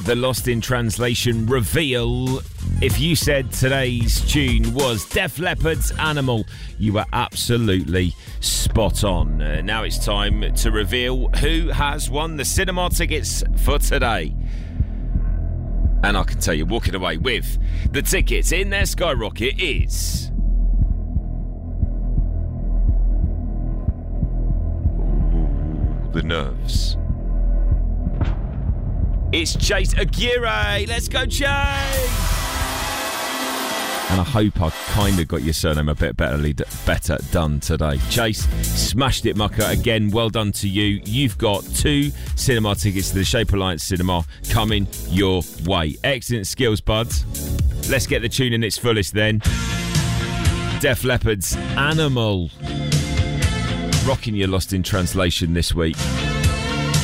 the Lost in Translation reveal. If you said today's tune was Def Leppard's Animal, you were absolutely spot on. Now it's time to reveal who has won the cinema tickets for today. And I can tell you, walking away with the tickets in their skyrocket is... Ooh, the nerves. It's Chase Aguirre. Let's go, Chase! And I hope I kind of got your surname a bit better done today. Chase, smashed it, mucker. Again, well done to you. You've got 2 cinema tickets to the Shape Alliance Cinema coming your way. Excellent skills, buds. Let's get the tune in its fullest then. Def Leppard's Animal. Rocking your Lost in Translation this week.